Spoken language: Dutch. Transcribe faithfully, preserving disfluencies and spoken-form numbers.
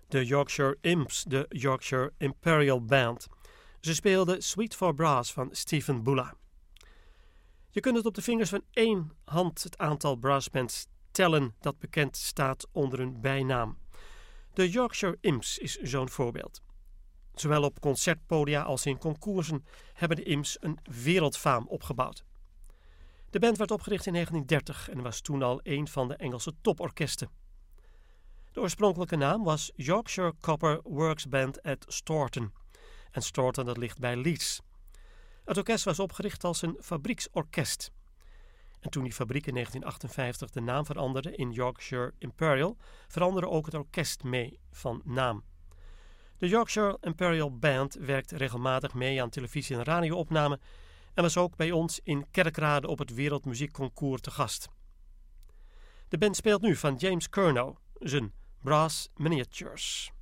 de Yorkshire Imps, de Yorkshire Imperial Band. Ze speelden Suite for Brass van Stephen Bulla. Je kunt het op de vingers van één hand het aantal brassbands tellen dat bekend staat onder hun bijnaam. De Yorkshire Imps is zo'n voorbeeld. Zowel op concertpodia als in concoursen hebben de Imps een wereldfaam opgebouwd. De band werd opgericht in negentien dertig en was toen al een van de Engelse toporkesten. De oorspronkelijke naam was Yorkshire Copper Works Band at Stourton. En Stourton dat ligt bij Leeds. Het orkest was opgericht als een fabrieksorkest. En toen die fabriek in negentien achtenvijftig de naam veranderde in Yorkshire Imperial, veranderde ook het orkest mee van naam. De Yorkshire Imperial Band werkt regelmatig mee aan televisie- en radioopnamen en was ook bij ons in Kerkrade op het Wereldmuziekconcours te gast. De band speelt nu van James Curnow, zijn Brass Miniatures.